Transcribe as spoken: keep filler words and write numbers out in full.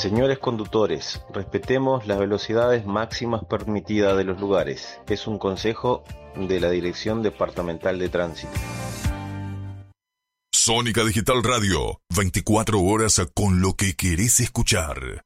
Señores conductores, respetemos las velocidades máximas permitidas de los lugares. Es un consejo de la Dirección Departamental de Tránsito. Sónica Digital Radio, veinticuatro horas con lo que querés escuchar.